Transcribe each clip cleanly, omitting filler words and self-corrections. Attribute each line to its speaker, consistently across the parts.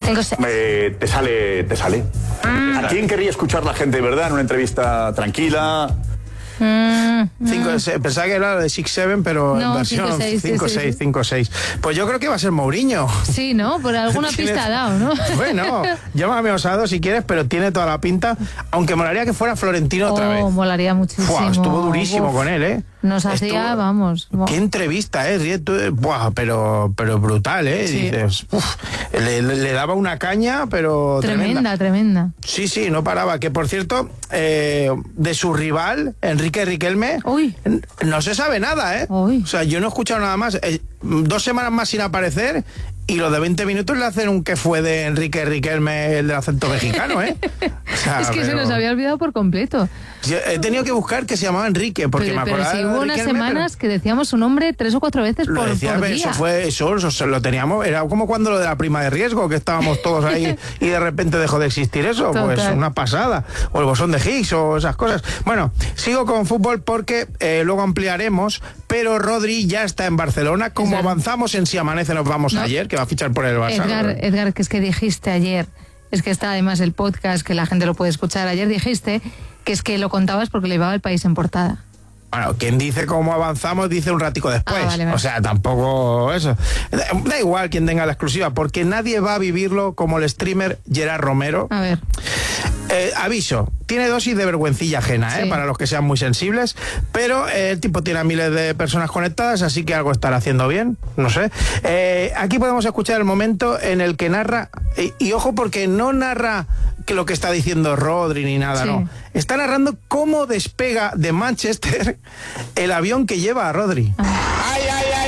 Speaker 1: te sale. ¿A quién querría escuchar la gente, verdad, en una entrevista tranquila?
Speaker 2: Pensaba que era de 6-7, pero no, en versión 5-6, 5-6. Pues yo creo que va a ser Mourinho.
Speaker 3: Sí, ¿no? Por alguna pista ha dado, ¿no?
Speaker 2: Bueno, llámame osado si quieres, pero tiene toda la pinta. Aunque molaría que fuera Florentino otra vez.
Speaker 3: Molaría muchísimo.
Speaker 2: Estuvo durísimo con él, ¿eh?
Speaker 3: Nos hacía, vamos.
Speaker 2: Qué entrevista, pero brutal, ¿eh?
Speaker 3: Sí.
Speaker 2: Dices, le daba una caña, pero
Speaker 3: tremenda.
Speaker 2: Sí, no paraba. Que por cierto, de su rival, Enrique Riquelme, no se sabe nada, ¿eh? O sea, yo no he escuchado nada más. 2 semanas más sin aparecer. Y los de 20 minutos le hacen un que fue de Enrique Riquelme, el del acento mexicano, ¿eh?
Speaker 3: O sea, es que se nos había olvidado por completo.
Speaker 2: Yo he tenido que buscar que se llamaba Enrique, porque me acordaba.
Speaker 3: Pero si hubo unas semanas que decíamos su nombre 3 o 4 veces por día.
Speaker 2: Eso lo teníamos, era como cuando lo de la prima de riesgo, que estábamos todos ahí y de repente dejó de existir eso. Total. Pues una pasada. O el bosón de Higgs o esas cosas. Bueno, sigo con fútbol porque luego ampliaremos, pero Rodri ya está en Barcelona. Como avanzamos en Si Amanece Nos Vamos ayer, que va a fichar por el Barça.
Speaker 3: Edgar, que es que dijiste ayer, es que está además el podcast, que la gente lo puede escuchar, ayer dijiste que es que lo contabas porque le llevaba El País en portada.
Speaker 2: Bueno, quien dice cómo avanzamos dice un ratico después. Vale. O sea, tampoco eso. Da igual quien tenga la exclusiva, porque nadie va a vivirlo como el streamer Gerard Romero.
Speaker 3: A ver.
Speaker 2: Aviso, tiene dosis de vergüencilla ajena, para los que sean muy sensibles, pero el tipo tiene a miles de personas conectadas, así que algo estará haciendo bien, no sé. Aquí podemos escuchar el momento en el que narra, y ojo porque no narra que lo que está diciendo Rodri ni nada, no. Está narrando cómo despega de Manchester el avión que lleva a Rodri.
Speaker 4: ¡Ay,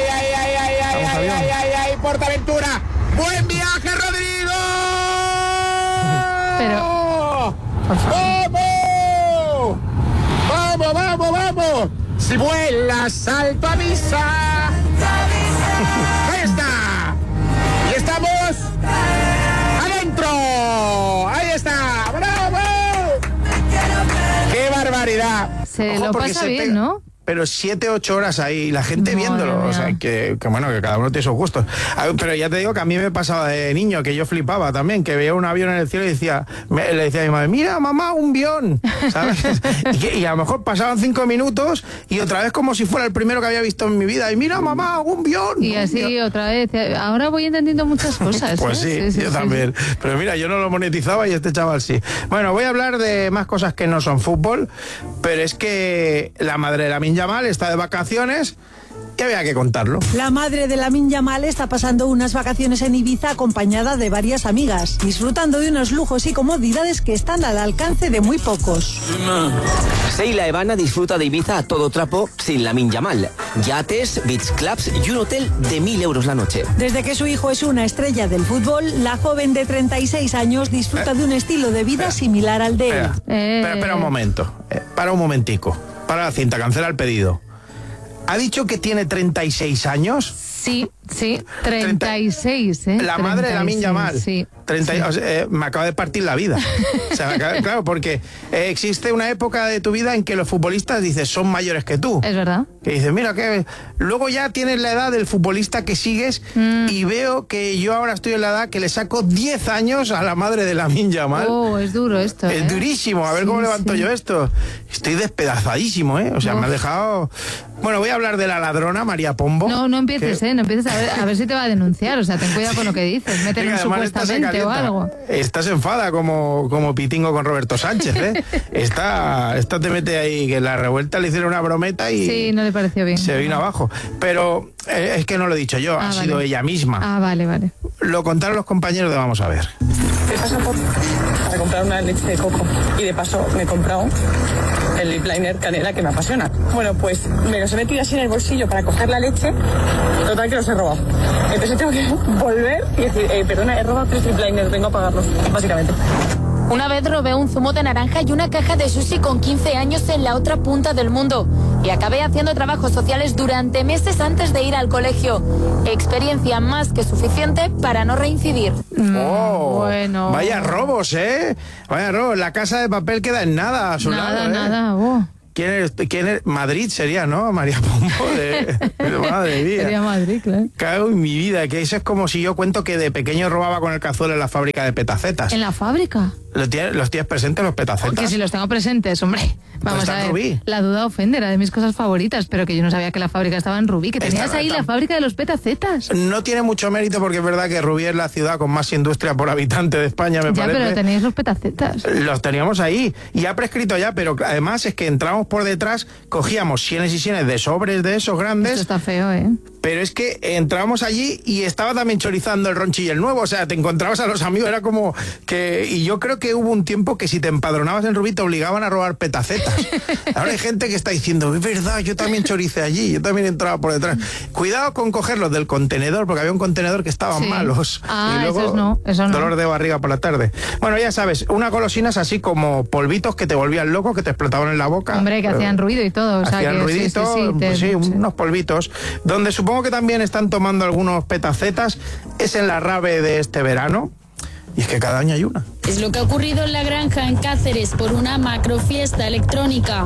Speaker 4: Portaventura! ¡Buen viaje, Rodrigo!
Speaker 3: Pero...
Speaker 4: ¡Vamos! Si vuelas, salto avisa. ¡Ahí está! ¡Y estamos adentro! ¡Ahí está! ¡Bravo! ¡Qué barbaridad!
Speaker 3: Se lo pasa bien, ¿no?
Speaker 2: Pero 7-8 horas ahí, la gente viéndolo. O sea, que bueno, que cada uno tiene sus gustos. Pero ya te digo que a mí me pasaba de niño, que yo flipaba también, que veía un avión en el cielo y le decía a mi madre, mira, mamá, un avión, ¿sabes? y a lo mejor pasaban 5 minutos y otra vez como si fuera el primero que había visto en mi vida. Y mira, mamá, un avión.
Speaker 3: Y así otra vez. Ahora voy entendiendo muchas cosas.
Speaker 2: Pues sí, yo también. Sí. Pero mira, yo no lo monetizaba y este chaval sí. Bueno, voy a hablar de más cosas que no son fútbol, pero es que la madre de Lamine Yamal está de vacaciones y había que contarlo.
Speaker 5: La madre de Lamine Yamal está pasando unas vacaciones en Ibiza acompañada de varias amigas, disfrutando de unos lujos y comodidades que están al alcance de muy pocos.
Speaker 6: Sheila Evana disfruta de Ibiza a todo trapo sin Lamine Yamal. Yates, beach clubs y un hotel de 1.000 euros la noche.
Speaker 5: Desde que su hijo es una estrella del fútbol, la joven de 36 años disfruta de un estilo de vida similar al de él.
Speaker 2: Espera un momento, para un momentico. Para la cinta, cancela el pedido. ¿Ha dicho que tiene 36 años?
Speaker 3: Sí, 36, ¿eh?
Speaker 2: La madre de Lamine Yamal.
Speaker 3: Sí.
Speaker 2: Me acaba de partir la vida. O sea, claro, porque existe una época de tu vida en que los futbolistas, dices, son mayores que tú.
Speaker 3: Es verdad.
Speaker 2: Que dices, mira, que luego ya tienes la edad del futbolista que sigues y veo que yo ahora estoy en la edad que le saco 10 años a la madre de Lamine Yamal.
Speaker 3: Oh, es duro esto.
Speaker 2: Es durísimo. A ver cómo levanto yo esto. Estoy despedazadísimo, ¿eh? O sea, me ha dejado... Bueno, voy a hablar de la ladrona, María Pombo.
Speaker 3: No empieces, no empieces a ver si te va a denunciar. O sea, ten cuidado con lo que dices. Métele un supuestamente o algo.
Speaker 2: Estás enfada como Pitingo con Roberto Sánchez, ¿eh? Esta te mete ahí, que en la revuelta le hicieron una brometa y...
Speaker 3: Sí, no le pareció bien.
Speaker 2: Se vino abajo. Pero es que no lo he dicho yo, ha sido ella misma.
Speaker 3: Ah, vale.
Speaker 2: Lo contaron los compañeros de Vamos a ver.
Speaker 7: He pasado para comprar una leche de coco y de paso me he comprado el lip liner canela que me apasiona. Bueno, pues me los he metido así en el bolsillo para coger la leche, total que los he robado. Entonces tengo que volver y decir, perdona, he robado 3 lip liners, vengo a pagarlos, básicamente.
Speaker 8: Una vez robé un zumo de naranja y una caja de sushi con 15 años en la otra punta del mundo. Y acabé haciendo trabajos sociales durante meses antes de ir al colegio. Experiencia más que suficiente para no reincidir.
Speaker 3: Bueno.
Speaker 2: Vaya robos, ¿eh? Vaya robos. La Casa de Papel queda en nada a su lado.
Speaker 3: Nada.
Speaker 2: ¿Quién es? Madrid sería, ¿no? María Pombo. Madre mía.
Speaker 3: Sería Madrid, claro.
Speaker 2: Cago en mi vida, que eso es como si yo cuento que de pequeño robaba con el cazuelo en la fábrica de petacetas.
Speaker 3: ¿En la fábrica?
Speaker 2: ¿Los tienes presentes los petacetas?
Speaker 3: Porque si los tengo presentes, hombre. Vamos a ver.
Speaker 2: Rubí.
Speaker 3: La duda ofende, era de mis cosas favoritas, pero que yo no sabía que la fábrica estaba en Rubí, que tenías ahí la fábrica de los petacetas.
Speaker 2: No tiene mucho mérito porque es verdad que Rubí es la ciudad con más industria por habitante de España, me parece.
Speaker 3: Ya, pero tenéis los petacetas.
Speaker 2: Los teníamos ahí, y ha prescrito ya, pero además es que entramos por detrás, cogíamos sienes y sienes de sobres de esos grandes.
Speaker 3: Esto está feo, ¿eh?
Speaker 2: Pero es que entrábamos allí y estaba también chorizando el Ronchi y el Nuevo, o sea, te encontrabas a los amigos, era como que... Y yo creo que hubo un tiempo que si te empadronabas en Rubí te obligaban a robar petacetas. Ahora hay gente que está diciendo, es verdad, yo también choricé allí, yo también entraba por detrás. Cuidado con cogerlos del contenedor, porque había un contenedor que estaban malos.
Speaker 3: Ah,
Speaker 2: y luego,
Speaker 3: eso no.
Speaker 2: dolor de barriga por la tarde. Bueno, ya sabes, una golosinas así como polvitos que te volvían loco, que te explotaban en la boca.
Speaker 3: Hombre, que hacían ruido y todo. O sea,
Speaker 2: hacían
Speaker 3: que
Speaker 2: ruidito, unos polvitos. Donde supongo que también están tomando algunos petacetas es en la rave de este verano. Y es que cada año hay una.
Speaker 9: Es lo que ha ocurrido en La Granja, en Cáceres, por una macrofiesta electrónica.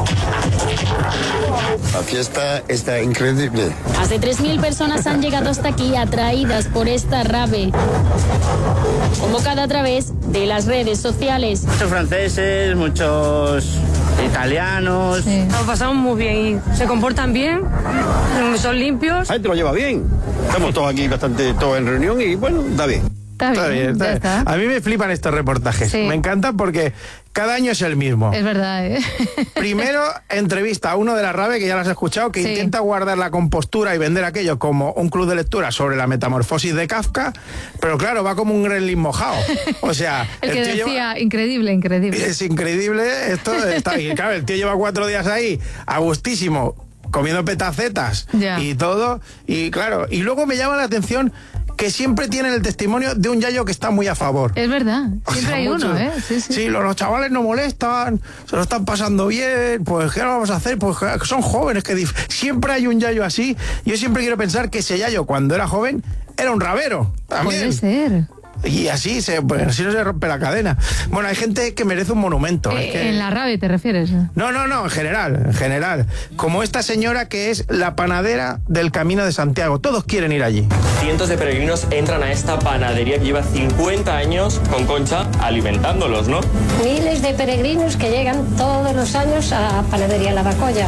Speaker 10: La fiesta está increíble.
Speaker 9: Más de 3.000 personas han llegado hasta aquí atraídas por esta rave, convocada a través de las redes sociales.
Speaker 11: Muchos franceses, muchos italianos.
Speaker 12: Sí. Lo pasamos muy bien y se comportan bien, son limpios.
Speaker 13: La gente lo lleva bien. Estamos todos aquí bastante todos en reunión y bueno, da bien.
Speaker 3: Está bien.
Speaker 2: A mí me flipan estos reportajes.
Speaker 3: Sí.
Speaker 2: Me encantan porque cada año es el mismo.
Speaker 3: Es verdad, ¿eh?
Speaker 2: Primero entrevista a uno de la RAVE, que ya lo has escuchado, que intenta guardar la compostura y vender aquello como un club de lectura sobre la metamorfosis de Kafka, pero claro, va como un gremlin mojado. O sea,
Speaker 3: el que decía, increíble.
Speaker 2: Es increíble, esto está bien. Claro, el tío lleva 4 días ahí, a gustísimo, comiendo petacetas y todo, y claro, y luego me llama la atención que siempre tienen el testimonio de un yayo que está muy a favor.
Speaker 3: Es verdad, siempre hay uno, ¿eh?
Speaker 2: Sí, los chavales no molestan, se lo están pasando bien, pues ¿qué vamos a hacer? Pues son jóvenes, que siempre hay un yayo así. Yo siempre quiero pensar que ese yayo, cuando era joven, era un rabero también.
Speaker 3: Puede ser.
Speaker 2: Y así, así no se rompe la cadena. Bueno, hay gente que merece un monumento.
Speaker 3: ¿En la RAVE te refieres?
Speaker 2: No, en general. Como esta señora que es la panadera del Camino de Santiago. Todos quieren ir allí.
Speaker 14: Cientos de peregrinos entran a esta panadería que lleva 50 años con Concha alimentándolos, ¿no?
Speaker 15: Miles de peregrinos que llegan todos los años a Panadería Lavacolla.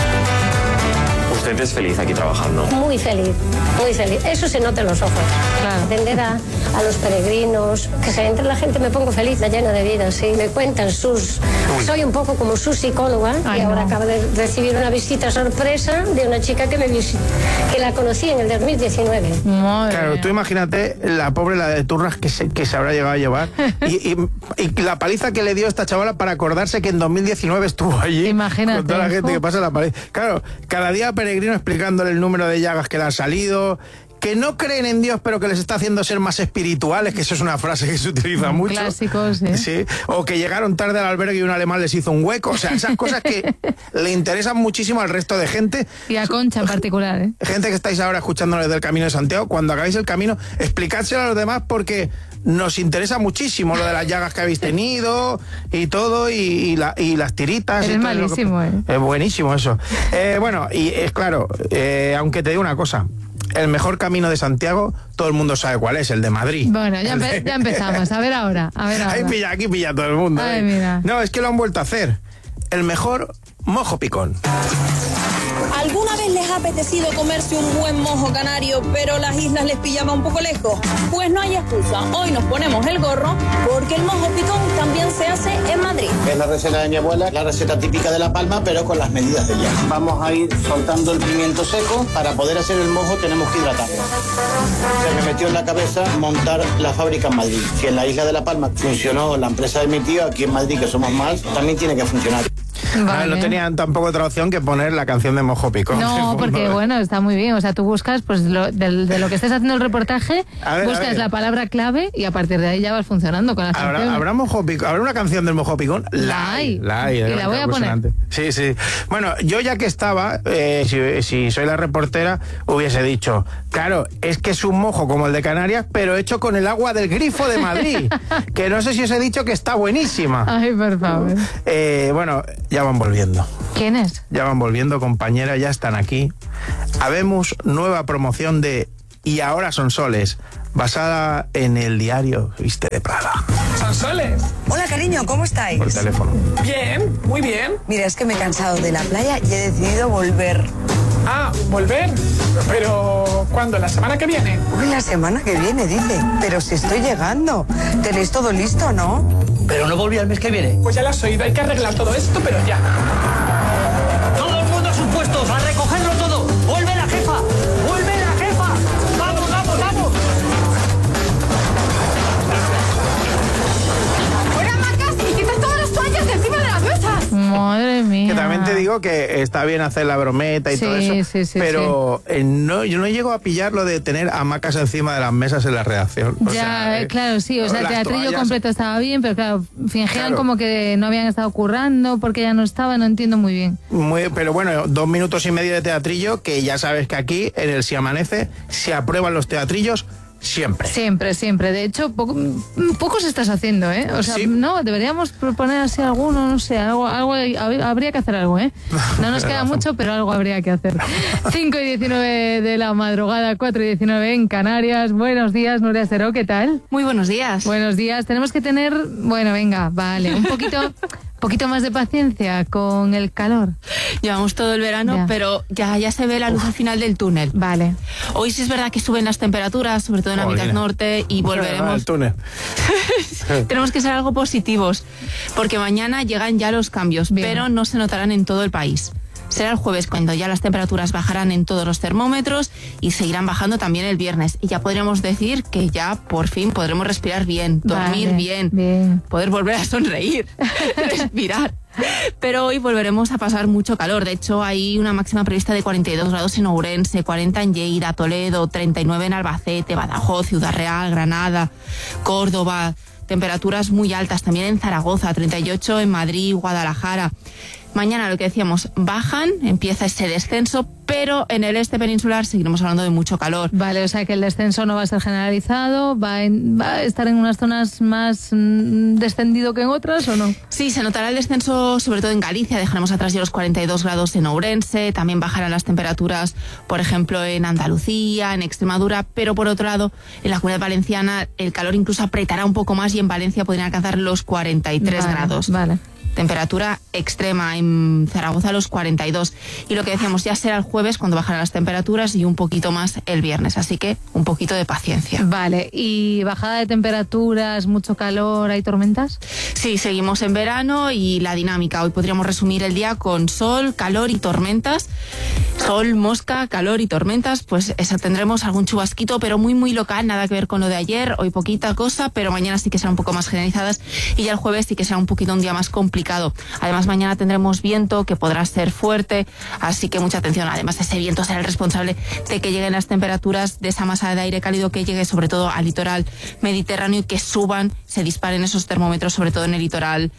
Speaker 14: Usted es feliz aquí trabajando.
Speaker 15: Muy feliz. Eso se nota en los ojos.
Speaker 3: Claro.
Speaker 15: Atender a los peregrinos, que se entre la gente, me pongo feliz, llena de vida, sí. Me cuentan soy un poco como su psicóloga.
Speaker 3: Ay,
Speaker 15: y ahora
Speaker 3: no.
Speaker 15: acabo de recibir una visita sorpresa de una chica que que la conocí en el 2019.
Speaker 2: Claro, tú imagínate la pobre, la de turras que se habrá llegado a llevar y la paliza que le dio esta chavala para acordarse que en 2019 estuvo allí.
Speaker 3: Imagínate.
Speaker 2: Con toda la gente que pasa la paliza. Claro, cada día peregrino explicándole el número de llagas que le han salido, que no creen en Dios, pero que les está haciendo ser más espirituales, que eso es una frase que se utiliza mucho.
Speaker 3: Clásicos, ¿eh?
Speaker 2: Sí. O que llegaron tarde al albergue y un alemán les hizo un hueco. O sea, esas cosas que le interesan muchísimo al resto de gente.
Speaker 3: Y a Concha en particular, ¿eh?
Speaker 2: Gente que estáis ahora escuchándonos del Camino de Santiago, cuando acabéis el camino, explicádselo a los demás porque nos interesa muchísimo lo de las llagas que habéis tenido y todo, y las tiritas.
Speaker 3: Eres
Speaker 2: y todo
Speaker 3: malísimo, ¿eh?
Speaker 2: Es buenísimo eso. Bueno, y es claro, aunque te digo una cosa, el mejor camino de Santiago, todo el mundo sabe cuál es, el de Madrid.
Speaker 3: Bueno, ya empezamos. A ver ahora.
Speaker 2: Aquí pilla todo el mundo.
Speaker 3: Ay, mira.
Speaker 2: No, es que lo han vuelto a hacer. El mejor mojo picón.
Speaker 16: ¿Alguna vez les ha apetecido comerse un buen mojo canario, pero las islas les pillaba un poco lejos? Pues no hay excusa. Hoy nos ponemos el gorro porque el mojo picón también se hace en Madrid.
Speaker 17: Es la receta de mi abuela, la receta típica de La Palma, pero con las medidas de ella. Vamos a ir soltando el pimiento seco. Para poder hacer el mojo tenemos que hidratarlo. Se me metió en la cabeza montar la fábrica en Madrid. Si en la isla de La Palma funcionó la empresa de mi tío, aquí en Madrid, que somos más, también tiene que funcionar.
Speaker 3: Vale.
Speaker 2: No tenían tampoco otra opción que poner la canción de Mojo Picón.
Speaker 3: No, porque bueno, está muy bien. O sea, tú buscas, pues de lo que estés haciendo el reportaje, buscas la palabra clave y a partir de ahí ya vas funcionando con la canción.
Speaker 2: ¿Habrá Mojo Picón? ¿Habrá una canción del Mojo Picón? La hay.
Speaker 3: Y la voy a poner.
Speaker 2: Sí. Bueno, yo ya que estaba, si soy la reportera, hubiese dicho, claro, es que es un mojo como el de Canarias, pero hecho con el agua del grifo de Madrid. Que no sé si os he dicho que está buenísima.
Speaker 3: Ay, por favor.
Speaker 2: Bueno, ya Ya van volviendo.
Speaker 3: ¿Quién es?
Speaker 2: Ya van volviendo, compañera, ya están aquí. Habemos nueva promoción de Y ahora son soles, basada en el diario Viste de Prada.
Speaker 18: ¡Son soles!
Speaker 19: Hola, cariño, ¿cómo estáis?
Speaker 2: Por teléfono.
Speaker 18: Bien, muy bien.
Speaker 19: Mira, es que me he cansado de la playa y he decidido volver.
Speaker 18: Ah, ¿volver? Pero, ¿cuándo? ¿La semana que viene?
Speaker 19: Uy, la semana que viene, dice. Pero si estoy llegando. Tenéis todo listo, ¿no?
Speaker 11: Pero no volví al mes que viene.
Speaker 18: Pues ya lo has oído, hay que arreglar todo esto, pero ya.
Speaker 11: ¡Todo el mundo a sus puestos! ¡A recogerlo todo! ¡Vuelve la jefa! ¡Vuelve la jefa! ¡Vamos, vamos, vamos!
Speaker 20: ¡Fuera, Macas! ¡Y quita todos los toallas de encima de las mesas!
Speaker 3: Madre mía.
Speaker 2: Que también te digo que está bien hacer la brometa y todo eso, pero no, yo no llego a pillar lo de tener hamacas encima de las mesas en la redacción.
Speaker 3: Claro, sí, o sea, el teatrillo
Speaker 2: toallas
Speaker 3: completo estaba bien, pero claro, fingían como que no habían estado currando porque ya no estaba, no entiendo muy bien.
Speaker 2: Pero bueno, 2 minutos y medio de teatrillo, que ya sabes que aquí, en el Si Amanece, se aprueban los teatrillos siempre.
Speaker 3: Siempre. De hecho, poco se estás haciendo, ¿eh? O sea, no, deberíamos proponer así alguno, no sé, algo habría que hacer algo, ¿eh? No nos queda mucho, pero algo habría que hacer. 5:19 de la madrugada, 4:19 en Canarias. Buenos días, Nuria Seró, ¿qué tal?
Speaker 21: Muy buenos días.
Speaker 3: Buenos días. Tenemos que tener, bueno, venga, vale, un poquito más de paciencia con el calor.
Speaker 21: Llevamos todo el verano, pero ya se ve la luz al final del túnel.
Speaker 3: Vale.
Speaker 21: Hoy sí es verdad que suben las temperaturas, sobre todo en la mitad norte, y volveremos.
Speaker 2: El túnel.
Speaker 21: Tenemos que ser algo positivos, porque mañana llegan ya los cambios, pero no se notarán en todo el país. Será el jueves cuando ya las temperaturas bajarán en todos los termómetros y seguirán bajando también el viernes. Y ya podríamos decir que ya por fin podremos respirar bien, dormir bien, poder volver a sonreír, respirar. Pero hoy volveremos a pasar mucho calor. De hecho, hay una máxima prevista de 42 grados en Ourense, 40 en Lleida, Toledo, 39 en Albacete, Badajoz, Ciudad Real, Granada, Córdoba. Temperaturas muy altas también en Zaragoza, 38 en Madrid, Guadalajara. Mañana, lo que decíamos, bajan, empieza ese descenso, pero en el este peninsular seguiremos hablando de mucho calor.
Speaker 3: Vale, o sea que el descenso no va a ser generalizado, va a estar en unas zonas más descendido que en otras, ¿o no?
Speaker 21: Sí, se notará el descenso sobre todo en Galicia, dejaremos atrás ya los 42 grados en Ourense, también bajarán las temperaturas, por ejemplo, en Andalucía, en Extremadura, pero por otro lado, en la Comunidad Valenciana el calor incluso apretará un poco más y en Valencia podrían alcanzar los 43 grados.
Speaker 3: Vale.
Speaker 21: Temperatura extrema, en Zaragoza los 42. Y lo que decíamos, ya será el jueves cuando bajarán las temperaturas y un poquito más el viernes. Así que un poquito de paciencia.
Speaker 3: Vale, ¿y bajada de temperaturas, mucho calor, hay tormentas?
Speaker 21: Sí, seguimos en verano y la dinámica. Hoy podríamos resumir el día con sol, calor y tormentas. Sol, mosca, calor y tormentas. Pues tendremos algún chubasquito, pero muy, muy local. Nada que ver con lo de ayer. Hoy poquita cosa, pero mañana sí que serán un poco más generalizadas. Y ya el jueves sí que será un poquito un día más complicado. Además, mañana tendremos viento que podrá ser fuerte, así que mucha atención. Además, ese viento será el responsable de que lleguen las temperaturas de esa masa de aire cálido que llegue sobre todo al litoral mediterráneo y que suban, se disparen esos termómetros, sobre todo en el litoral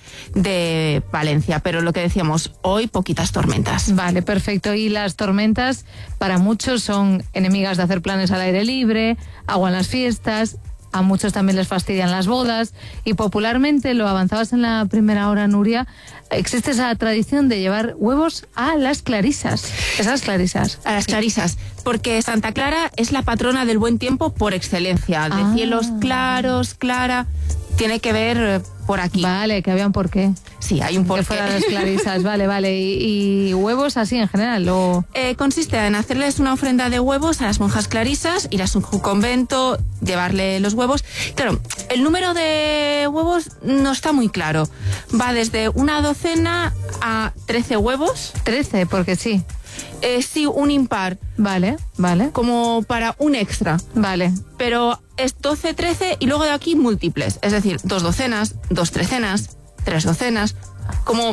Speaker 21: de Valencia. Pero lo que decíamos, hoy poquitas tormentas.
Speaker 3: Vale, perfecto. Y las tormentas para muchos son enemigas de hacer planes al aire libre, agua en las fiestas. A muchos también les fastidian las bodas y popularmente, lo avanzabas en la primera hora, Nuria, existe esa tradición de llevar huevos a las clarisas. Esas clarisas.
Speaker 21: A las clarisas, porque Santa Clara es la patrona del buen tiempo por excelencia, de cielos claros, clara, tiene que ver por aquí.
Speaker 3: Vale, que había un porqué.
Speaker 21: Sí, hay un porqué.
Speaker 3: Que fueran las clarisas, vale. ¿Y huevos así en general?
Speaker 21: Consiste en hacerles una ofrenda de huevos a las monjas clarisas, ir a su convento, llevarle los huevos. Claro, el número de huevos no está muy claro. Va desde una docena a 13 huevos.
Speaker 3: 13, porque sí.
Speaker 21: Sí, un impar.
Speaker 3: Vale.
Speaker 21: Como para un extra.
Speaker 3: Vale.
Speaker 21: Pero es 12, 13 y luego de aquí múltiples. Es decir, 2 docenas, 2 trecenas, 3 docenas. Como...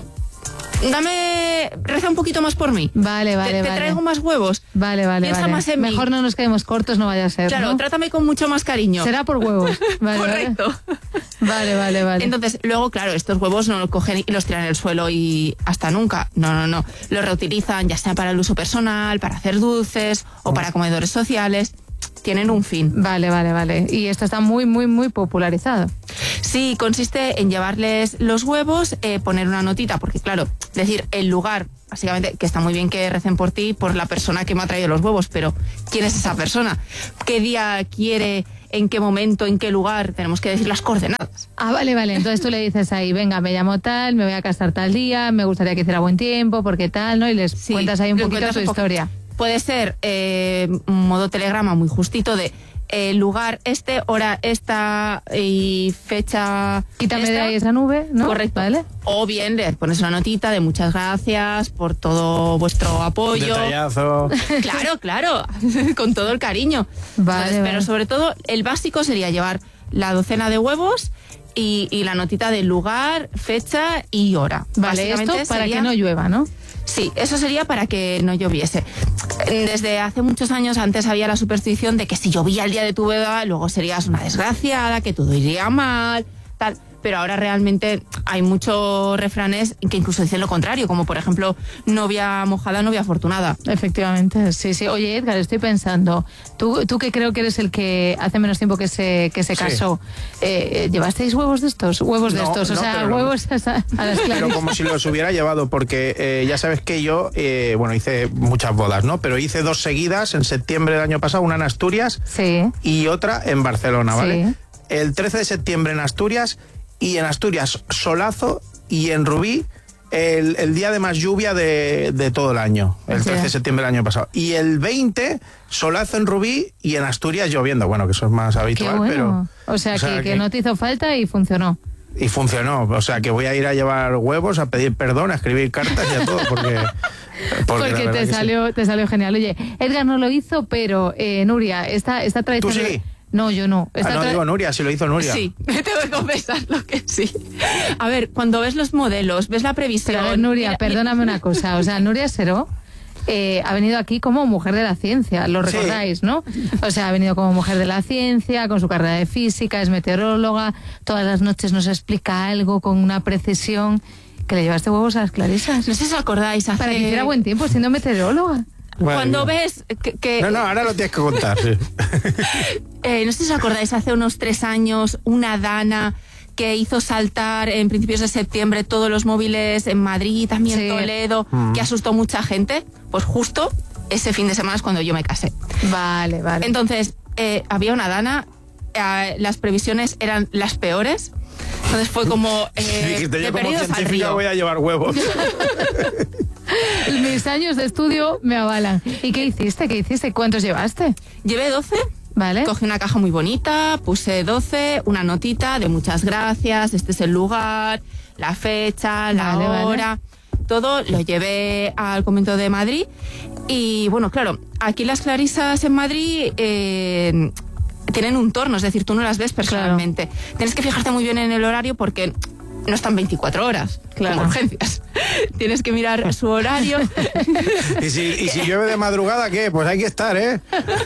Speaker 21: reza un poquito más por mí.
Speaker 3: Vale.
Speaker 21: Te traigo más huevos.
Speaker 3: Vale.
Speaker 21: Piensa más en mí.
Speaker 3: Mejor no nos quedemos cortos, no vaya a ser.
Speaker 21: Claro,
Speaker 3: ¿no?
Speaker 21: Trátame con mucho más cariño.
Speaker 3: Será por huevos. Vale,
Speaker 21: correcto.
Speaker 3: Vale.
Speaker 21: Entonces, luego, claro, estos huevos no los cogen y los tiran en el suelo y hasta nunca. No. Los reutilizan, ya sea para el uso personal, para hacer dulces o para comedores sociales. Tienen un fin.
Speaker 3: Vale. Y esto está muy, muy, muy popularizado.
Speaker 21: Sí, consiste en llevarles los huevos, poner una notita, porque claro, decir el lugar, básicamente, que está muy bien que recen por ti, por la persona que me ha traído los huevos, pero ¿quién es esa persona? ¿Qué día quiere? ¿En qué momento? ¿En qué lugar? Tenemos que decir las coordenadas.
Speaker 3: Ah, vale. Entonces tú le dices ahí, venga, me llamo tal, me voy a casar tal día, me gustaría que hiciera buen tiempo, porque tal, ¿no? Y les cuentas ahí un poquito su historia.
Speaker 21: Puede ser modo telegrama muy justito de lugar hora esta y fecha.
Speaker 3: Quítame de ahí esa nube, ¿no?
Speaker 21: Correcto.
Speaker 3: ¿Vale?
Speaker 21: O bien le pones una notita de muchas gracias por todo vuestro apoyo.
Speaker 2: Detallazo.
Speaker 21: Claro, con todo el cariño.
Speaker 3: Vale.
Speaker 21: Pero sobre todo, el básico sería llevar la docena de huevos y la notita del lugar, fecha y hora.
Speaker 3: Vale, esto para que no llueva, ¿no?
Speaker 21: Sí, eso sería para que no lloviese. Desde hace muchos años antes había la superstición de que si llovía el día de tu boda, luego serías una desgraciada, que todo iría mal, tal. Pero ahora realmente hay muchos refranes que incluso dicen lo contrario, como por ejemplo, novia mojada, novia afortunada.
Speaker 3: Efectivamente, sí. Oye, Edgar, estoy pensando, tú que creo que eres el que hace menos tiempo que se casó, ¿llevasteis huevos de estos? Huevos de estos, o sea, huevos a las clarisas.
Speaker 2: Pero como si los hubiera llevado, porque ya sabes que yo, hice muchas bodas, ¿no? Pero hice 2 seguidas en septiembre del año pasado, una en Asturias y otra en Barcelona, ¿vale? Sí. El 13 de septiembre en Asturias, y en Asturias solazo, y en Rubí el día de más lluvia de todo el año, el 13 de septiembre del año pasado. Y el 20 solazo en Rubí y en Asturias lloviendo, bueno, que eso es más habitual.
Speaker 3: Qué bueno.
Speaker 2: Pero
Speaker 3: o sea que no te hizo falta y funcionó.
Speaker 2: Y funcionó, o sea que voy a ir a llevar huevos, a pedir perdón, a escribir cartas y a todo, porque
Speaker 3: te salió genial. Oye, Edgar no lo hizo, pero Nuria, esta tradición...
Speaker 2: ¿Tú sí?
Speaker 3: No, yo no.
Speaker 2: Digo Nuria, si lo hizo Nuria.
Speaker 21: Sí, me tengo que confesar lo que sí. A ver, cuando ves los modelos, ves la previsión...
Speaker 3: Pero a ver, Nuria, perdóname una cosa. O sea, Nuria Seró ha venido aquí como mujer de la ciencia, lo recordáis, ¿no? O sea, ha venido como mujer de la ciencia, con su carrera de física, es meteoróloga, todas las noches nos explica algo con una precisión. ¿Que le llevaste huevos a las clarisas?
Speaker 21: No sé si os acordáis.
Speaker 3: Para que hiciera buen tiempo, siendo meteoróloga.
Speaker 21: Cuando ves que...
Speaker 2: No, ahora lo tienes que contar. Sí.
Speaker 21: No sé si os acordáis, hace unos 3 años, una dana que hizo saltar en principios de septiembre todos los móviles en Madrid, también en Toledo, que asustó mucha gente. Pues justo ese fin de semana es cuando yo me casé.
Speaker 3: Vale.
Speaker 21: Entonces, había una dana, las previsiones eran las peores. Entonces fue como...
Speaker 2: Dijiste, yo como científica voy a llevar huevos.
Speaker 3: Mis años de estudio me avalan. ¿Y qué hiciste? ¿Cuántos llevaste?
Speaker 21: Llevé 12.
Speaker 3: Vale.
Speaker 21: Cogí una caja muy bonita, puse 12, una notita de muchas gracias, este es el lugar, la fecha, la hora, todo lo llevé al convento de Madrid. Y bueno, claro, aquí las clarisas en Madrid tienen un torno, es decir, tú no las ves personalmente. Tienes que fijarte muy bien en el horario porque no están 24 horas, como urgencias. Tienes que mirar su horario.
Speaker 2: ¿Y si llueve de madrugada, qué? Pues hay que estar, ¿eh?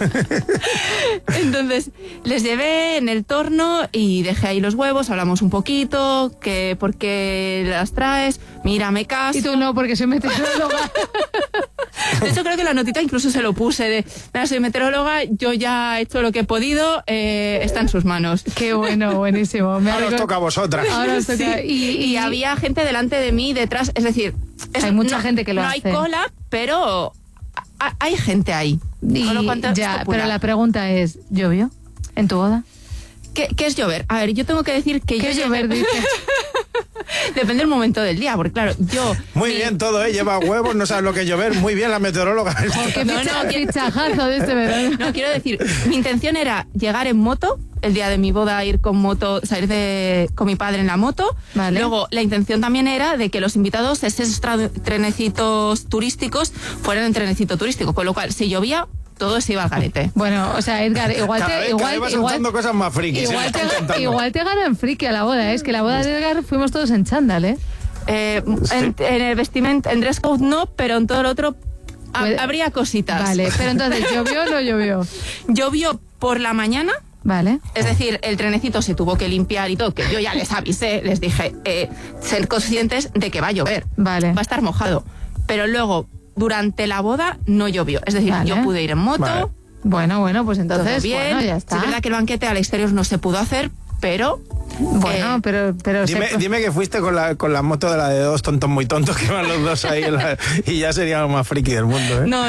Speaker 21: Entonces, les llevé en el torno y dejé ahí los huevos, hablamos un poquito, que por qué las traes, mira, me caso.
Speaker 3: Y tú no, porque soy meteoróloga.
Speaker 21: De hecho, creo que la notita incluso se lo puse de, mira, soy meteoróloga, yo ya he hecho lo que he podido, está en sus manos.
Speaker 3: Qué bueno, buenísimo.
Speaker 2: Ahora os toca a vosotras.
Speaker 3: Ahora os toca.
Speaker 21: Sí. Y había gente delante de mí, detrás, es decir...
Speaker 3: hay mucha gente que lo
Speaker 21: hace.
Speaker 3: No
Speaker 21: hay cola, pero hay gente ahí.
Speaker 3: Pero la pregunta es, ¿llovió en tu boda?
Speaker 21: ¿Qué es llover? A ver, yo tengo que decir que
Speaker 3: ¿Qué es llover, dice?
Speaker 21: Depende del momento del día, porque claro, yo...
Speaker 2: Muy bien todo, ¿eh? Lleva huevos, no sabes lo que es llover. Muy bien la meteoróloga.
Speaker 3: Qué fichajazo de este verano.
Speaker 21: No, quiero decir, mi intención era llegar en moto, el día de mi boda ir con moto, salir con mi padre en la moto.
Speaker 3: Vale.
Speaker 21: Luego, la intención también era de que los invitados, esos trenecitos turísticos, fueran en trenecito turístico, con lo cual, si llovía... todo se iba al garete.
Speaker 3: Bueno, o sea, Edgar, igual
Speaker 2: cosas más frikis.
Speaker 3: Igual te ganan friki a la boda, es que la boda de Edgar fuimos todos en chándal, ¿eh?
Speaker 21: En el vestimenta, en dress code no, pero en todo lo otro habría cositas.
Speaker 3: Vale, pero entonces, ¿llovió o no llovió?
Speaker 21: Llovió por la mañana.
Speaker 3: Vale.
Speaker 21: Es decir, el trenecito se tuvo que limpiar y todo, que yo ya les avisé, les dije, ser conscientes de que va a llover.
Speaker 3: Vale.
Speaker 21: Va a estar mojado. Pero luego, durante la boda, no llovió. Es decir, yo pude ir en moto.
Speaker 2: Vale.
Speaker 3: Bueno, pues entonces,
Speaker 21: bien.
Speaker 3: Bueno, ya está.
Speaker 21: Es verdad que el banquete al exterior no se pudo hacer, pero
Speaker 3: Bueno, pero
Speaker 2: dime que fuiste con la moto de la de dos tontos muy tontos que van los dos ahí y ya sería lo más friki del mundo, ¿eh?
Speaker 21: No.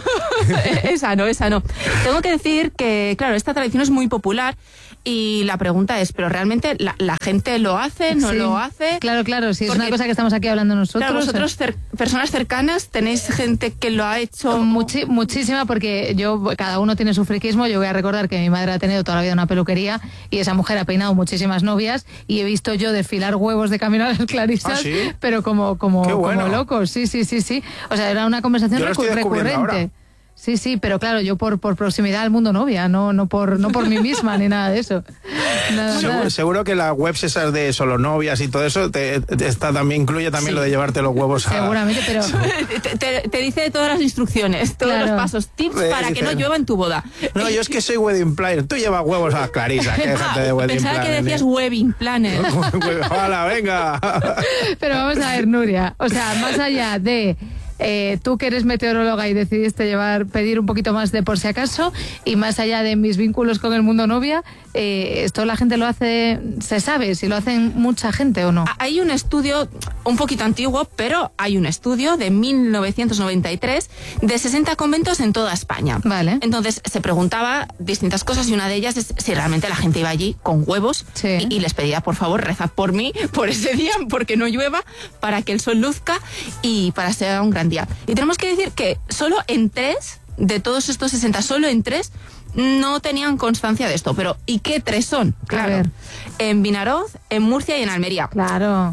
Speaker 21: esa no. Tengo que decir que, claro, esta tradición es muy popular y la pregunta es, ¿pero realmente la gente lo hace, no lo hace?
Speaker 3: Claro, si es una cosa que estamos aquí hablando nosotros.
Speaker 21: Claro, vosotros, personas cercanas, ¿tenéis gente que lo ha hecho?
Speaker 3: Muchísima, porque cada uno tiene su friquismo. Yo voy a recordar que mi madre ha tenido toda la vida una peluquería y esa mujer ha peinado muchísimas novias y he visto yo desfilar huevos de camino a las clarisas,
Speaker 2: ¿sí?
Speaker 3: Pero como locos. Sí. O sea, era una conversación recurrente.
Speaker 2: Ahora.
Speaker 3: Sí, pero claro, yo por proximidad al mundo novia, no por mí misma ni nada de eso. Nada.
Speaker 2: Seguro que las webs esas de solo novias y todo eso incluye también lo de llevarte los huevos a...
Speaker 3: Seguramente, pero...
Speaker 21: te dice todas las instrucciones, todos los pasos, tips para que no llueva en tu boda.
Speaker 2: No, yo es que soy wedding planner. Tú llevas huevos a Clarisa, que déjate de wedding
Speaker 21: Pensaba
Speaker 2: planner.
Speaker 21: que decías wedding planner.
Speaker 2: ¡Hala, venga!
Speaker 3: Pero vamos a ver, Nuria, o sea, más allá de... tú que eres meteoróloga y decidiste pedir un poquito más de por si acaso, y más allá de mis vínculos con el mundo novia, esto la gente lo hace, se sabe si lo hacen mucha gente o no.
Speaker 21: Hay un estudio un poquito antiguo, pero hay un estudio de 1993 de 60 conventos en toda España.
Speaker 3: Vale.
Speaker 21: Entonces se preguntaba distintas cosas y una de ellas es si realmente la gente iba allí con huevos y les pedía, por favor, rezad por mí, por ese día, porque no llueva, para que el sol luzca y para ser un gran día. Y tenemos que decir que solo en 3 de todos estos 60, solo en 3 no tenían constancia de esto. Pero ¿y qué 3 son? Claro, en Vinaroz, en Murcia y en Almería.
Speaker 3: Claro,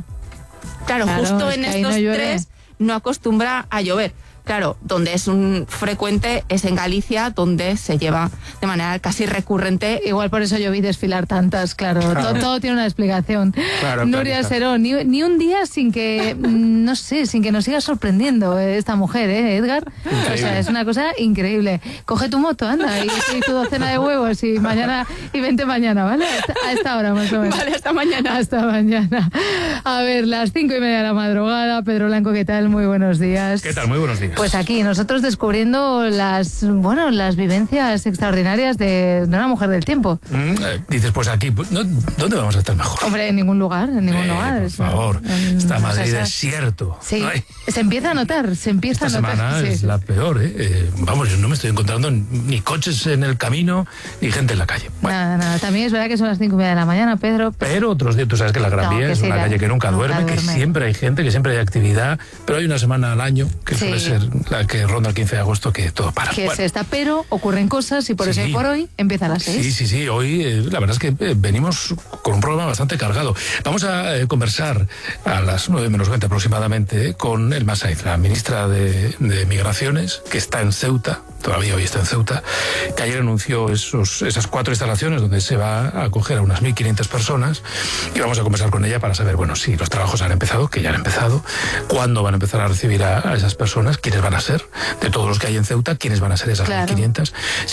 Speaker 21: justo en estos 3 no acostumbra a llover. Claro, donde es frecuente es en Galicia, donde se lleva de manera casi recurrente.
Speaker 3: Igual por eso yo vi desfilar tantas, claro. Todo tiene una explicación.
Speaker 2: Claro,
Speaker 3: Nuria Serón, ni un día sin que nos siga sorprendiendo esta mujer, Edgar. Increíble. O sea, es una cosa increíble. Coge tu moto, anda, y tu docena de huevos y vente mañana, ¿vale? A esta hora más o menos.
Speaker 21: Vale, hasta mañana.
Speaker 3: Hasta mañana. A ver, las 5:30 de la madrugada. Pedro Blanco, ¿qué tal? Muy buenos días.
Speaker 1: ¿Qué tal? Muy buenos días.
Speaker 3: Pues aquí nosotros descubriendo las vivencias extraordinarias de una mujer del tiempo.
Speaker 1: Dices, pues aquí, ¿dónde vamos a estar mejor?
Speaker 3: Hombre, en ningún lugar.
Speaker 1: Por favor, está Madrid desierto.
Speaker 3: Sí, se empieza a notar, Esta
Speaker 1: semana es la peor, Vamos, yo no me estoy encontrando ni coches en el camino, ni gente en la calle.
Speaker 3: Bueno. Nada. También es verdad que son las 5:30 de la mañana, Pedro.
Speaker 1: Pero otros días, tú sabes que la Gran Vía es una calle que nunca duerme, que siempre hay gente, que siempre hay actividad, pero hay una semana al año, que suele ser la que ronda el 15 de agosto, que todo para.
Speaker 3: Que es esta, pero ocurren cosas y por eso por hoy empieza a las 6.
Speaker 1: Sí, hoy la verdad es que venimos con un programa bastante cargado. Vamos a conversar a las 9:20 aproximadamente con Elma Saiz, la ministra de Migraciones, que está en Ceuta, todavía hoy está en Ceuta, que ayer anunció esas 4 instalaciones donde se va a acoger a unas 1.500 personas, y vamos a conversar con ella para saber, si los trabajos han empezado, que ya han empezado, cuándo van a empezar a recibir a esas personas, quiénes van a ser, de todos los que hay en Ceuta, quiénes van a ser esas 1.500,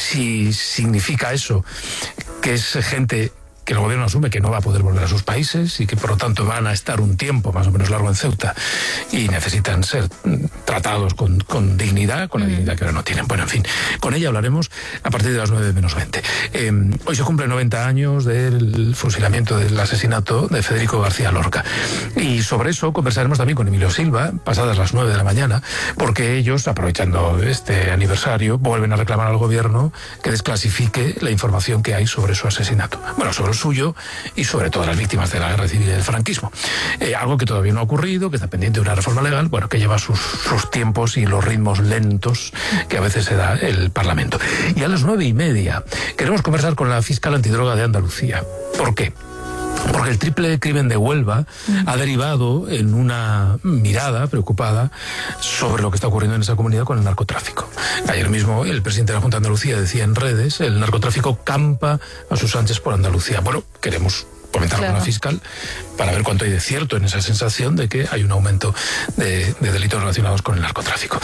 Speaker 1: si significa eso que es gente que el gobierno asume que no va a poder volver a sus países y que por lo tanto van a estar un tiempo más o menos largo en Ceuta y necesitan ser tratados con dignidad, con la dignidad que ahora no tienen. Bueno, en fin, con ella hablaremos a partir de las 9:20. Hoy se cumplen 90 años del fusilamiento, del asesinato de Federico García Lorca, y sobre eso conversaremos también con Emilio Silva pasadas las 9 de la mañana, porque ellos, aprovechando este aniversario, vuelven a reclamar al gobierno que desclasifique la información que hay sobre su asesinato. Sobre el suyo y sobre todas las víctimas de la guerra civil y del franquismo. Algo que todavía no ha ocurrido, que está pendiente de una reforma legal, que lleva sus tiempos y los ritmos lentos que a veces se da el Parlamento. Y a las 9:30 queremos conversar con la fiscal antidroga de Andalucía. ¿Por qué? Porque el triple crimen de Huelva ha derivado en una mirada preocupada sobre lo que está ocurriendo en esa comunidad con el narcotráfico. Ayer mismo el presidente de la Junta de Andalucía decía en redes: el narcotráfico campa a sus anchas por Andalucía. Bueno, queremos comentar con la fiscal para ver cuánto hay de cierto en esa sensación de que hay un aumento de delitos relacionados con el narcotráfico.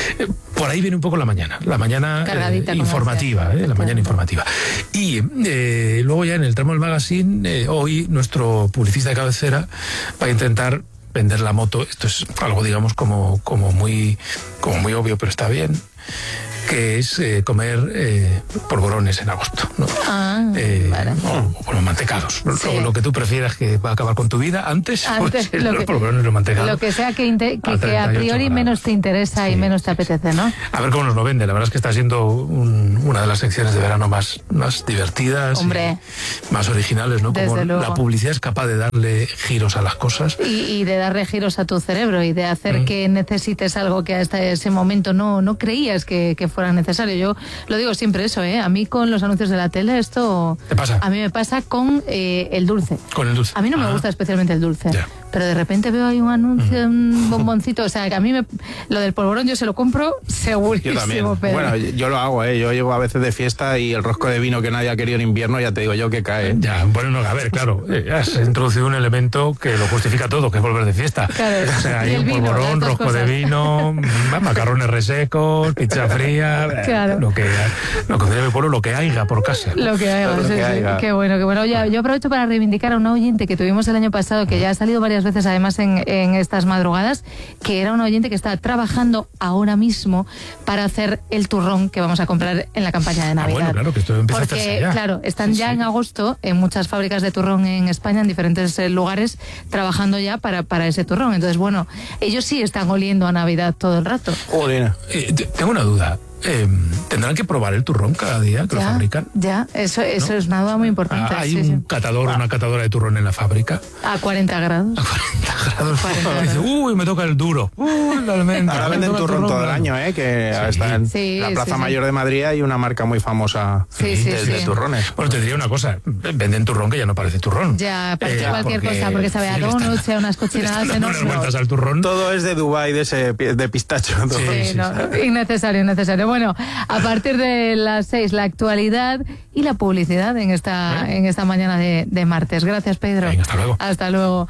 Speaker 1: Por ahí viene un poco la mañana informativa, la mañana informativa. Y luego ya en el tramo del magazine, hoy nuestro publicista de cabecera va a intentar vender la moto. Esto es algo, digamos, como muy obvio, pero está bien. que es comer polvorones en agosto, ¿no?
Speaker 3: Vale.
Speaker 1: O bueno, mantecados.
Speaker 3: Sí.
Speaker 1: Lo que tú prefieras que va a acabar con tu vida antes pues, los polvorones, los mantecados.
Speaker 3: Lo que sea que a priori
Speaker 1: grados.
Speaker 3: menos te interesa y menos te apetece, ¿no?
Speaker 1: A ver cómo nos lo vende. La verdad es que está siendo una de las secciones de verano más divertidas,
Speaker 3: Hombre,
Speaker 1: más originales, ¿no?
Speaker 3: Desde
Speaker 1: Como
Speaker 3: luego.
Speaker 1: la publicidad es capaz de darle giros a las cosas.
Speaker 3: y de darle giros a tu cerebro y de hacer que necesites algo que hasta ese momento no creías que fuera necesario. Yo lo digo siempre eso, A mí con los anuncios de la tele esto...
Speaker 1: ¿Te pasa?
Speaker 3: A mí me pasa con el dulce.
Speaker 1: Con el dulce.
Speaker 3: A mí no me gusta especialmente el dulce.
Speaker 1: Ya.
Speaker 3: Pero de repente veo ahí un anuncio, un bomboncito. O sea, que a mí lo del polvorón yo se lo compro segurísimo.
Speaker 2: Yo también.
Speaker 3: Pedro.
Speaker 2: Bueno, yo lo hago, Yo llego a veces de fiesta y el rosco de vino que nadie ha querido en invierno, ya te digo yo que cae.
Speaker 1: Ya, bueno, a ver, claro, has introducido un elemento que lo justifica todo, que es volver de fiesta.
Speaker 3: Claro.
Speaker 1: O sea,
Speaker 3: Y
Speaker 1: hay
Speaker 3: el
Speaker 1: un
Speaker 3: vino,
Speaker 1: polvorón,
Speaker 3: las dos
Speaker 1: rosco de
Speaker 3: cosas.
Speaker 1: vino, macarrones resecos, pizza fría,
Speaker 3: Claro.
Speaker 1: lo que de mi pueblo, lo que haya por casa.
Speaker 3: Lo que haya,
Speaker 2: Lo
Speaker 3: sí,
Speaker 2: que
Speaker 3: sí.
Speaker 2: haya.
Speaker 3: Qué bueno, qué bueno. Oye, yo aprovecho para reivindicar a una oyente que tuvimos el año pasado, que ya ha salido varias veces además en estas madrugadas, que era una oyente que está trabajando ahora mismo para hacer el turrón que vamos a comprar en la campaña de Navidad.
Speaker 1: Bueno, claro, que esto empieza a hacerse
Speaker 3: Porque,
Speaker 1: ya.
Speaker 3: claro, están ya en agosto en muchas fábricas de turrón en España, en diferentes lugares, trabajando ya para ese turrón. Entonces, bueno, ellos sí están oliendo a Navidad todo el rato.
Speaker 2: Joder.
Speaker 1: Tengo una duda. ¿Tendrán que probar el turrón cada día que lo fabrican?
Speaker 3: Ya, eso es una duda muy importante.
Speaker 1: ¿Hay
Speaker 3: sí,
Speaker 1: un
Speaker 3: sí.
Speaker 1: catador o una catadora de turrón en la fábrica?
Speaker 3: A 40 grados.
Speaker 1: Dice, uy, me toca el duro. Uy, la almendra.
Speaker 2: Ahora venden
Speaker 1: Me toca el
Speaker 2: turrón todo el
Speaker 1: blando.
Speaker 2: año, que está en
Speaker 3: Sí,
Speaker 2: la Plaza
Speaker 3: sí,
Speaker 2: Mayor de Madrid hay una marca muy famosa de turrones.
Speaker 1: Bueno, te diría una cosa, venden turrón que ya no parece turrón.
Speaker 3: Ya, parece cualquier cosa, porque sabe a
Speaker 1: le están-
Speaker 3: donuts, a unas cochinadas
Speaker 1: dando unas
Speaker 3: enormes.
Speaker 1: vueltas al turrón.
Speaker 2: Todo es de Dubái, de pistacho. todo.
Speaker 3: Sí, no, innecesario. Bueno, a partir de las 6, la actualidad y la publicidad en esta mañana de martes. Gracias, Pedro.
Speaker 1: Venga, hasta luego.
Speaker 3: Hasta luego.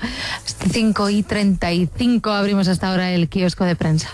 Speaker 3: 5:35 abrimos hasta ahora el kiosco de prensa.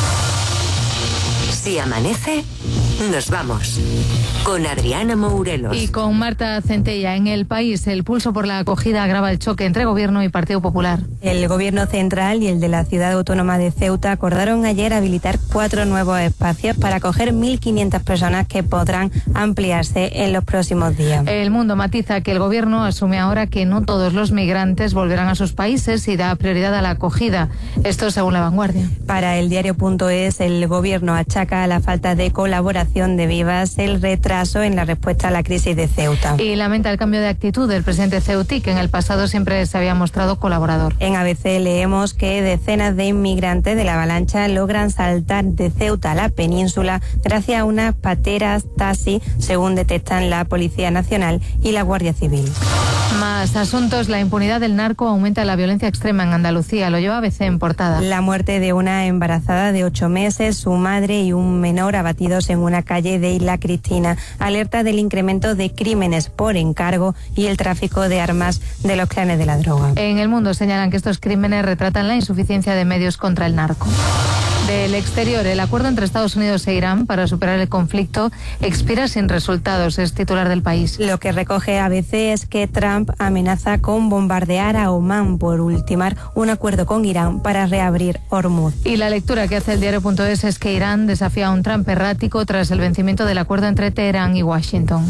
Speaker 4: Si amanece, nos vamos. Con Adriana Mourelos.
Speaker 3: Y con Marta Centella. En El País, el pulso por la acogida agrava el choque entre Gobierno y Partido Popular.
Speaker 22: El Gobierno central y el de la ciudad autónoma de Ceuta acordaron ayer habilitar 4 nuevos espacios para acoger 1.500 personas que podrán ampliarse en los próximos días.
Speaker 3: El Mundo matiza que el Gobierno asume ahora que no todos los migrantes volverán a sus países y da prioridad a la acogida. Esto según La Vanguardia.
Speaker 22: Para el diario.es, el Gobierno achaca a la falta de colaboración de Vivas el retraso en la respuesta a la crisis de Ceuta.
Speaker 3: Y lamenta el cambio de actitud del presidente ceutí, que en el pasado siempre se había mostrado colaborador.
Speaker 22: En ABC leemos que decenas de inmigrantes de la Avalancha logran saltar de Ceuta a la península gracias a unas pateras taxi, según detectan la Policía Nacional y la Guardia Civil.
Speaker 3: Más asuntos. La impunidad del narco aumenta la violencia extrema en Andalucía. Lo lleva ABC en portada.
Speaker 22: La muerte de una embarazada de 8 meses, su madre y un menor abatidos en una calle de Isla Cristina. Alerta del incremento de crímenes por encargo y el tráfico de armas de los clanes de la droga.
Speaker 3: En El Mundo señalan que estos crímenes retratan la insuficiencia de medios contra el narco. Del exterior, el acuerdo entre Estados Unidos e Irán para superar el conflicto expira sin resultados, es titular del País.
Speaker 22: Lo que recoge ABC es que Trump amenaza con bombardear a Omán por ultimar un acuerdo con Irán para reabrir Hormuz.
Speaker 3: Y la lectura que hace el diario.es es que Irán desafía a un Trump errático tras el vencimiento del acuerdo entre Teherán y Washington.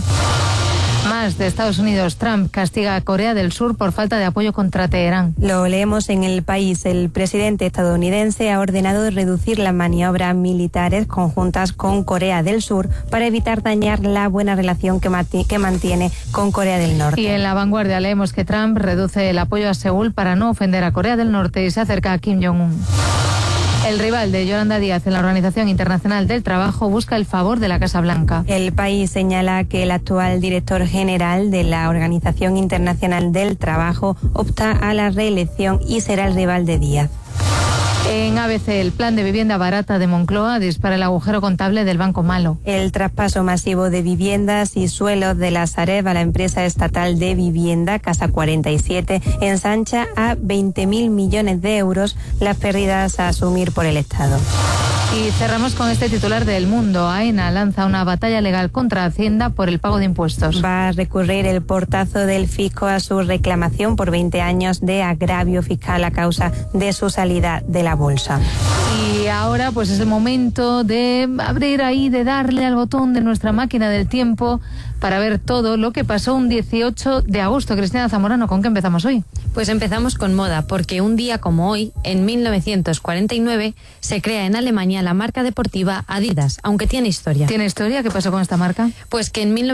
Speaker 3: Más de Estados Unidos, Trump castiga a Corea del Sur por falta de apoyo contra Teherán.
Speaker 22: Lo leemos en El País. El presidente estadounidense ha ordenado reducir las maniobras militares conjuntas con Corea del Sur para evitar dañar la buena relación que mantiene con Corea del Norte.
Speaker 3: Y en La Vanguardia leemos que Trump reduce el apoyo a Seúl para no ofender a Corea del Norte y se acerca a Kim Jong-un. El rival de Yolanda Díaz en la Organización Internacional del Trabajo busca el favor de la Casa Blanca.
Speaker 22: El País señala que el actual director general de la Organización Internacional del Trabajo opta a la reelección y será el rival de Díaz.
Speaker 3: En ABC, el plan de vivienda barata de Moncloa dispara el agujero contable del Banco Malo.
Speaker 22: El traspaso masivo de viviendas y suelos de la Sareb a la empresa estatal de vivienda Casa 47 ensancha a 20.000 millones de euros las pérdidas a asumir por el Estado.
Speaker 3: Y cerramos con este titular de El Mundo. AENA lanza una batalla legal contra Hacienda por el pago de impuestos.
Speaker 22: Va a recurrir el portazo del fisco a su reclamación por 20 años de agravio fiscal a causa de su salida de la bolsa.
Speaker 3: Y ahora pues es el momento de abrir ahí, de darle al botón de nuestra máquina del tiempo para ver todo lo que pasó un 18 de agosto. Cristina Zamorano, ¿con qué empezamos hoy?
Speaker 5: Pues empezamos con moda, porque un día como hoy, en 1949, se crea en Alemania la marca deportiva Adidas, aunque tiene historia.
Speaker 3: ¿Tiene historia? ¿Qué pasó con esta marca?
Speaker 5: Pues que en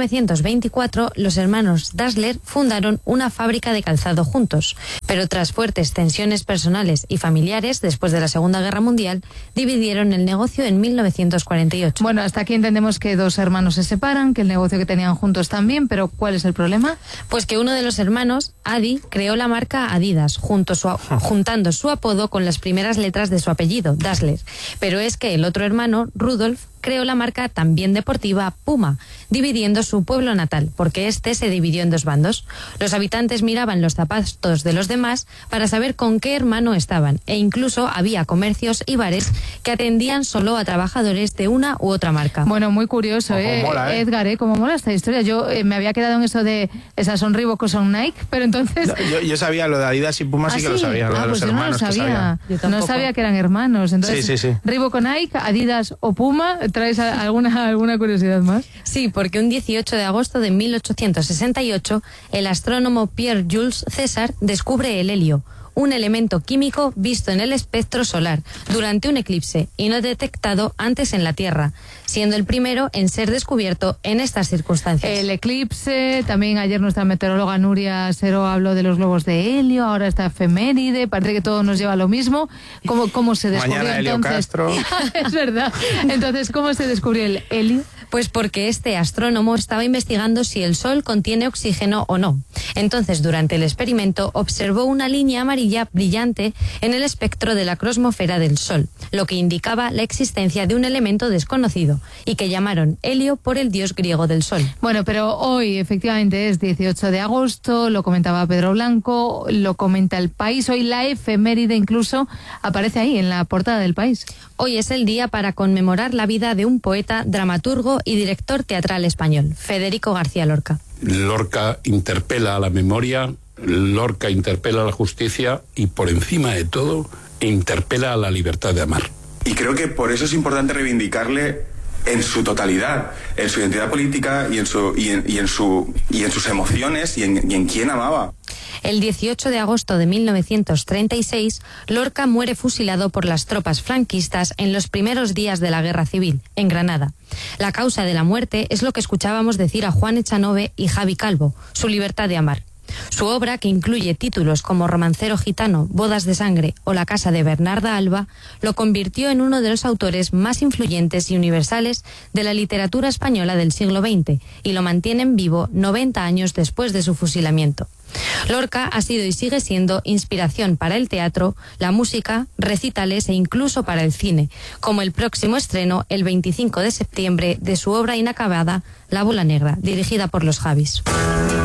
Speaker 5: 1924 los hermanos Dassler fundaron una fábrica de calzado juntos, pero tras fuertes tensiones personales y familiares después de la Segunda Guerra Mundial, dividieron el negocio en 1948.
Speaker 3: Bueno, hasta aquí entendemos que dos hermanos se separan, que el negocio que tenían juntos también, pero ¿cuál es el problema?
Speaker 5: Pues que uno de los hermanos, Adi, creó la marca Adidas, juntando su apodo con las primeras letras de su apellido, Dassler. Pero es que el otro hermano, Rudolf, creó la marca también deportiva Puma, dividiendo su pueblo natal, porque este se dividió en dos bandos. Los habitantes miraban los zapatos de los demás para saber con qué hermano estaban, e incluso había comercios y bares que atendían solo a trabajadores de una u otra marca.
Speaker 3: Bueno, muy curioso,
Speaker 2: mola,
Speaker 3: Edgar, cómo mola esta historia. Yo me había quedado en eso de esas son Reebok o son Nike, pero entonces...
Speaker 2: No, yo sabía lo de Adidas y Puma, sí que lo sabía, lo de los hermanos.
Speaker 3: Yo no sabía que eran hermanos. Entonces,
Speaker 2: sí.
Speaker 3: Reebok o Nike, Adidas o Puma, ¿traes alguna curiosidad más?
Speaker 5: Sí, porque un 18 de agosto de 1868, el astrónomo Pierre-Jules César descubre el helio, un elemento químico visto en el espectro solar durante un eclipse y no detectado antes en la Tierra, siendo el primero en ser descubierto en estas circunstancias.
Speaker 3: El eclipse, también ayer nuestra meteoróloga Nuria Sero habló de los globos de helio, ahora está efeméride, parece que todo nos lleva a lo mismo. ¿Cómo se descubrió
Speaker 2: Mañana Helio
Speaker 3: entonces?
Speaker 2: Castro.
Speaker 3: Es verdad. Entonces, ¿cómo se descubrió el helio?
Speaker 5: Pues porque este astrónomo estaba investigando si el Sol contiene oxígeno o no. Entonces, durante el experimento, observó una línea amarilla brillante en el espectro de la cromosfera del Sol, lo que indicaba la existencia de un elemento desconocido y que llamaron helio por el dios griego del Sol.
Speaker 3: Bueno, pero hoy efectivamente es 18 de agosto, lo comentaba Pedro Blanco, lo comenta El País, hoy la efeméride incluso aparece ahí en la portada del País.
Speaker 5: Hoy es el día para conmemorar la vida de un poeta, dramaturgo y director teatral español, Federico García Lorca.
Speaker 6: Lorca interpela a la memoria, Lorca interpela a la justicia y por encima de todo interpela a la libertad de amar.
Speaker 23: Y creo que por eso es importante reivindicarle en su totalidad, en su identidad política y en sus emociones y en quién amaba.
Speaker 5: El 18 de agosto de 1936, Lorca muere fusilado por las tropas franquistas en los primeros días de la Guerra Civil, en Granada. La causa de la muerte es lo que escuchábamos decir a Juan Echanove y Javi Calvo, su libertad de amar. Su obra, que incluye títulos como Romancero gitano, Bodas de sangre o La casa de Bernarda Alba, lo convirtió en uno de los autores más influyentes y universales de la literatura española del siglo XX y lo mantienen vivo 90 años después de su fusilamiento. Lorca ha sido y sigue siendo inspiración para el teatro, la música, recitales e incluso para el cine, como el próximo estreno el 25 de septiembre de su obra inacabada La bola negra, dirigida por los Javis.